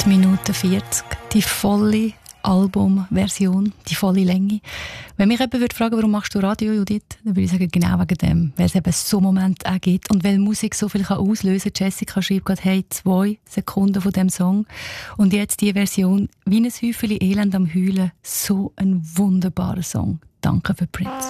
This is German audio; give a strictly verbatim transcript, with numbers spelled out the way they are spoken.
acht Minuten vierzig, die volle Albumversion, die volle Länge. Wenn mich jemand fragen würde, warum machst du Radio, Judith, dann würde ich sagen, genau wegen dem, weil es eben so Momente auch gibt und weil Musik so viel kann auslösen kann. Jessica schreibt gerade, hey, zwei Sekunden von dem Song und jetzt die Version, wie ein Häufchen Elend am Heulen, so ein wunderbarer Song. Danke für Prince.